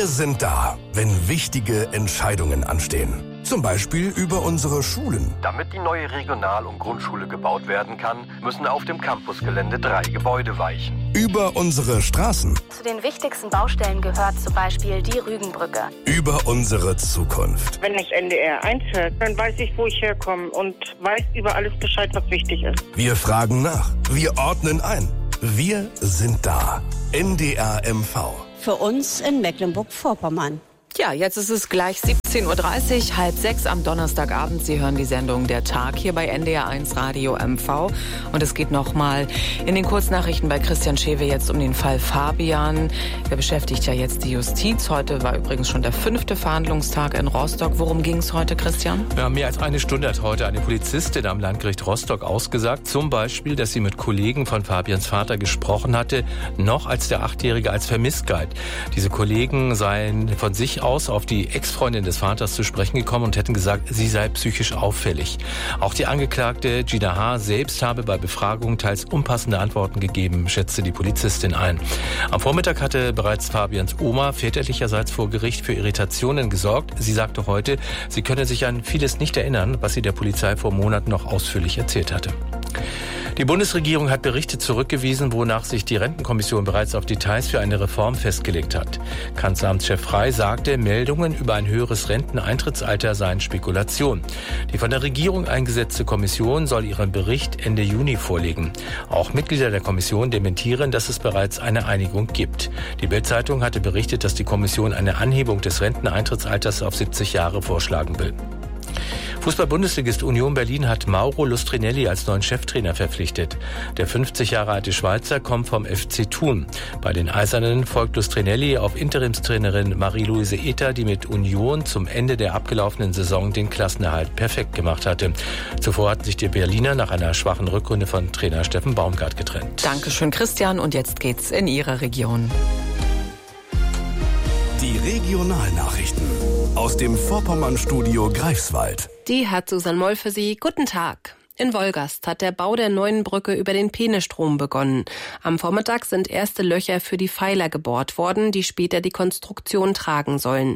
Wir sind da, wenn wichtige Entscheidungen anstehen. Zum Beispiel über unsere Schulen. Damit die neue Regional- und Grundschule gebaut werden kann, müssen auf dem Campusgelände 3 Gebäude weichen. Über unsere Straßen. Zu den wichtigsten Baustellen gehört zum Beispiel die Rügenbrücke. Über unsere Zukunft. Wenn das NDR 1 hört, dann weiß ich, wo ich herkomme und weiß über alles Bescheid, was wichtig ist. Wir fragen nach. Wir ordnen ein. Wir sind da. NDR MV. Für uns in Mecklenburg-Vorpommern. Ja, jetzt ist es gleich 17.30 Uhr, 5:30 am Donnerstagabend. Sie hören die Sendung Der Tag hier bei NDR 1 Radio MV. Und es geht nochmal in den Kurznachrichten bei Christian Schewe jetzt um den Fall Fabian. Der beschäftigt ja jetzt die Justiz. Heute war übrigens schon der 5. Verhandlungstag in Rostock. Worum ging es heute, Christian? Ja, mehr als eine Stunde hat heute eine Polizistin am Landgericht Rostock ausgesagt. Zum Beispiel, dass sie mit Kollegen von Fabians Vater gesprochen hatte, noch als der 8-Jährige als vermisst galt. Diese Kollegen seien von sich aus auf die Ex-Freundin des Vaters zu sprechen gekommen und hätten gesagt, sie sei psychisch auffällig. Auch die Angeklagte Gina H. selbst habe bei Befragungen teils unpassende Antworten gegeben, schätzte die Polizistin ein. Am Vormittag hatte bereits Fabians Oma väterlicherseits vor Gericht für Irritationen gesorgt. Sie sagte heute, sie könne sich an vieles nicht erinnern, was sie der Polizei vor Monaten noch ausführlich erzählt hatte. Die Bundesregierung hat Berichte zurückgewiesen, wonach sich die Rentenkommission bereits auf Details für eine Reform festgelegt hat. Kanzleramtschef Frey sagte, Meldungen über ein höheres Renteneintrittsalter seien Spekulation. Die von der Regierung eingesetzte Kommission soll ihren Bericht Ende Juni vorlegen. Auch Mitglieder der Kommission dementieren, dass es bereits eine Einigung gibt. Die Bild-Zeitung hatte berichtet, dass die Kommission eine Anhebung des Renteneintrittsalters auf 70 Jahre vorschlagen will. Fußball-Bundesligist Union Berlin hat Mauro Lustrinelli als neuen Cheftrainer verpflichtet. Der 50 Jahre alte Schweizer kommt vom FC Thun. Bei den Eisernen folgt Lustrinelli auf Interimstrainerin Marie-Louise Ether, die mit Union zum Ende der abgelaufenen Saison den Klassenerhalt perfekt gemacht hatte. Zuvor hatten sich die Berliner nach einer schwachen Rückrunde von Trainer Steffen Baumgart getrennt. Dankeschön, Christian. Und jetzt geht's in Ihre Region. Die Regionalnachrichten aus dem Vorpommern-Studio Greifswald. Die hat Susanne Moll für Sie. Guten Tag. In Wolgast hat der Bau der neuen Brücke über den Peenestrom begonnen. Am Vormittag sind erste Löcher für die Pfeiler gebohrt worden, die später die Konstruktion tragen sollen.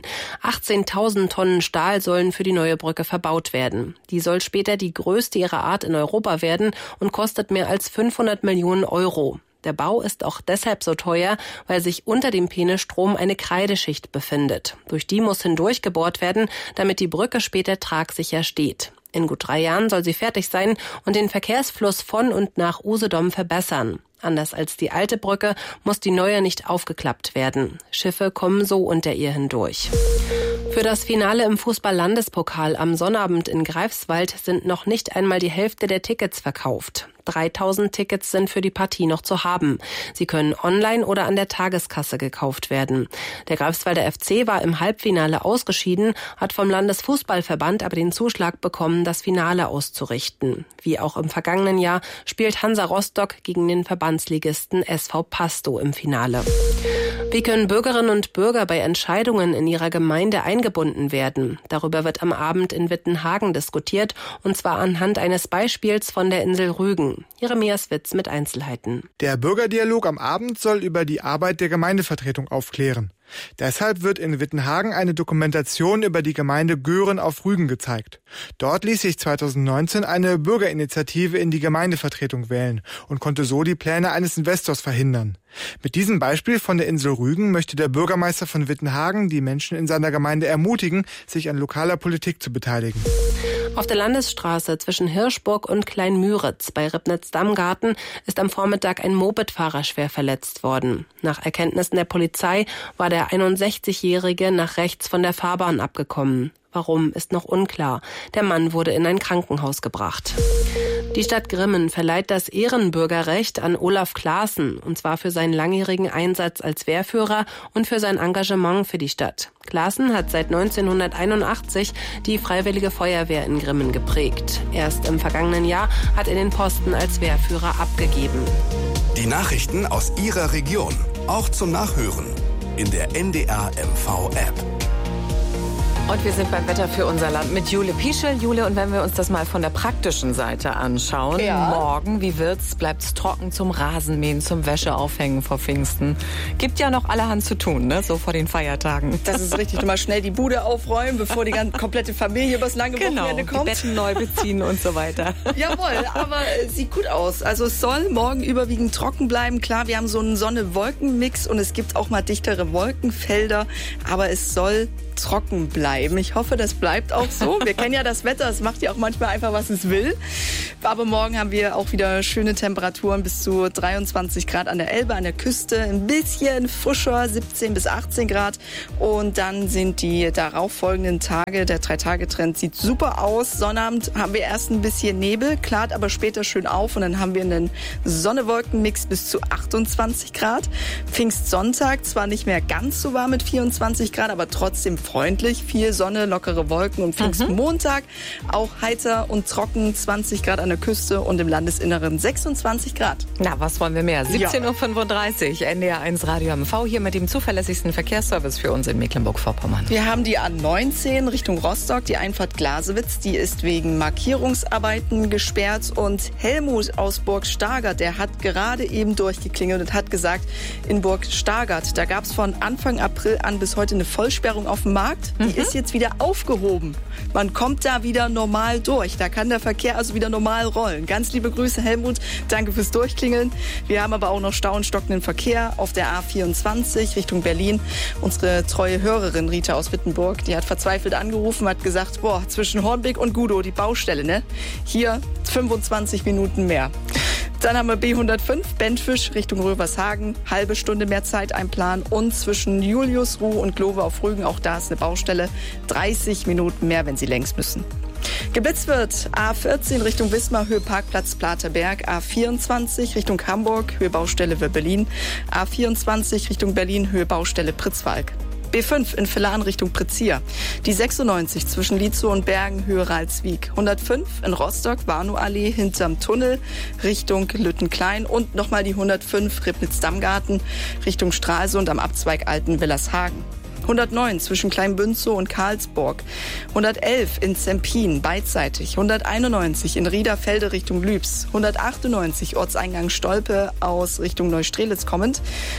18.000 Tonnen Stahl sollen für die neue Brücke verbaut werden. Die soll später die größte ihrer Art in Europa werden und kostet mehr als 500 Millionen Euro. Der Bau ist auch deshalb so teuer, weil sich unter dem Peenestrom eine Kreideschicht befindet. Durch die muss hindurch gebohrt werden, damit die Brücke später tragsicher steht. In gut 3 Jahren soll sie fertig sein und den Verkehrsfluss von und nach Usedom verbessern. Anders als die alte Brücke muss die neue nicht aufgeklappt werden. Schiffe kommen so unter ihr hindurch. Für das Finale im Fußball-Landespokal am Sonnabend in Greifswald sind noch nicht einmal die Hälfte der Tickets verkauft. 3.000 Tickets sind für die Partie noch zu haben. Sie können online oder an der Tageskasse gekauft werden. Der Greifswalder FC war im Halbfinale ausgeschieden, hat vom Landesfußballverband aber den Zuschlag bekommen, das Finale auszurichten. Wie auch im vergangenen Jahr spielt Hansa Rostock gegen den Verbandsligisten SV Pasto im Finale. Wie können Bürgerinnen und Bürger bei Entscheidungen in ihrer Gemeinde eingebunden werden? Darüber wird am Abend in Wittenhagen diskutiert, und zwar anhand eines Beispiels von der Insel Rügen. Jeremias Witz mit Einzelheiten. Der Bürgerdialog am Abend soll über die Arbeit der Gemeindevertretung aufklären. Deshalb wird in Wittenhagen eine Dokumentation über die Gemeinde Göhren auf Rügen gezeigt. Dort ließ sich 2019 eine Bürgerinitiative in die Gemeindevertretung wählen und konnte so die Pläne eines Investors verhindern. Mit diesem Beispiel von der Insel Rügen möchte der Bürgermeister von Wittenhagen die Menschen in seiner Gemeinde ermutigen, sich an lokaler Politik zu beteiligen. Auf der Landesstraße zwischen Hirschburg und Kleinmüritz bei Ribnitz-Dammgarten ist am Vormittag ein Mopedfahrer schwer verletzt worden. Nach Erkenntnissen der Polizei war der 61-Jährige nach rechts von der Fahrbahn abgekommen. Warum, ist noch unklar. Der Mann wurde in ein Krankenhaus gebracht. Die Stadt Grimmen verleiht das Ehrenbürgerrecht an Olaf Klaassen, und zwar für seinen langjährigen Einsatz als Wehrführer und für sein Engagement für die Stadt. Klaassen hat seit 1981 die Freiwillige Feuerwehr in Grimmen geprägt. Erst im vergangenen Jahr hat er den Posten als Wehrführer abgegeben. Die Nachrichten aus Ihrer Region, auch zum Nachhören in der NDR MV App. Und wir sind beim Wetter für unser Land mit Jule Pieschel. Jule, und wenn wir uns das mal von der praktischen Seite anschauen, morgen, wie wird's? Bleibt's trocken zum Rasenmähen, zum Wäscheaufhängen vor Pfingsten? Gibt ja noch allerhand zu tun, ne? So vor den Feiertagen. Das ist richtig. Du mal schnell die Bude aufräumen, bevor die ganze komplette Familie übers lange Wochenende kommt. Die Betten neu beziehen und so weiter. Jawohl, aber sieht gut aus. Also es soll morgen überwiegend trocken bleiben. Klar, wir haben so einen Sonne-Wolken-Mix und es gibt auch mal dichtere Wolkenfelder, aber es soll trocken bleiben. Ich hoffe, das bleibt auch so. Wir kennen ja das Wetter, es macht ja auch manchmal einfach, was es will. Aber morgen haben wir auch wieder schöne Temperaturen bis zu 23 Grad an der Elbe, an der Küste. Ein bisschen frischer, 17 bis 18 Grad. Und dann sind die darauffolgenden Tage, der 3-Tage-Trend sieht super aus. Sonnabend haben wir erst ein bisschen Nebel, klart aber später schön auf. Und dann haben wir einen Sonne-Wolken-Mix bis zu 28 Grad. Pfingstsonntag zwar nicht mehr ganz so warm mit 24 Grad, aber trotzdem freundlich. Viel Sonne, lockere Wolken und Pfingstmontag auch heiter und trocken, 20 Grad an der Küste und im Landesinneren 26 Grad. Na, was wollen wir mehr? 17.35 Uhr, NDR 1 Radio MV hier mit dem zuverlässigsten Verkehrsservice für uns in Mecklenburg-Vorpommern. Wir haben die A19 Richtung Rostock, die Einfahrt Glasewitz, die ist wegen Markierungsarbeiten gesperrt und Helmut aus Burg Stargard, der hat gerade eben durchgeklingelt und hat gesagt, in Burg Stargard, da gab es von Anfang April an bis heute eine Vollsperrung auf dem Markt, die ist jetzt wieder aufgehoben. Man kommt da wieder normal durch. Da kann der Verkehr also wieder normal rollen. Ganz liebe Grüße, Helmut. Danke fürs Durchklingeln. Wir haben aber auch noch Stau und stockenden Verkehr auf der A24 Richtung Berlin. Unsere treue Hörerin Rita aus Wittenburg, die hat verzweifelt angerufen, hat gesagt, zwischen Hornbeck und Gudow, die Baustelle, ne? Hier 25 Minuten mehr. Dann haben wir B105, Bentfisch Richtung Rövershagen, halbe Stunde mehr Zeit einplanen und zwischen Juliusruh und Glove auf Rügen, auch da ist eine Baustelle, 30 Minuten mehr, wenn Sie längs müssen. Geblitzt wird A14 Richtung Wismar, Höhe Parkplatz Platerberg, A24 Richtung Hamburg, Höhe Baustelle Wöbbelin, A24 Richtung Berlin, Höhe Baustelle Pritzwalk. B5 in Villan Richtung Pritzia. Die 96 zwischen Lietzow und Bergen, Höhe Ralswiek. 105 in Rostock, Warnow-Allee hinterm Tunnel Richtung Lüttenklein. Und nochmal die 105 Ribnitz-Dammgarten Richtung Stralsund am Abzweig Alten-Willershagen. 109 zwischen Kleinbünzow und Karlsburg, 111 in Zempin beidseitig, 191 in Riederfelde Richtung Lübs, 198 Ortseingang Stolpe aus Richtung Neustrelitz kommend,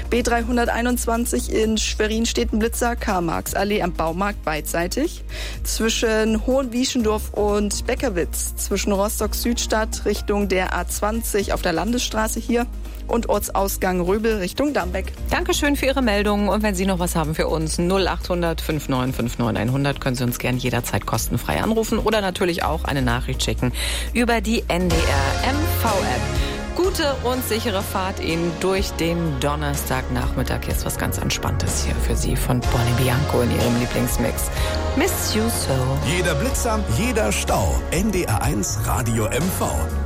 B321 in Schwerin-Stetenblitzer, Karl-Marx-Allee am Baumarkt beidseitig, zwischen Hohenwieschendorf und Beckerwitz, zwischen Rostock-Südstadt Richtung der A20 auf der Landesstraße hier und Ortsausgang Röbel Richtung Dambeck. Dankeschön für Ihre Meldung. Und wenn Sie noch was haben für uns, 0800 5959 100, können Sie uns gern jederzeit kostenfrei anrufen oder natürlich auch eine Nachricht schicken über die NDR MV-App. Gute und sichere Fahrt Ihnen durch den Donnerstagnachmittag. Jetzt was ganz Entspanntes hier für Sie von Bonnie Bianco in Ihrem Lieblingsmix. Miss You So. Jeder Blitzer, jeder Stau. NDR 1 Radio MV.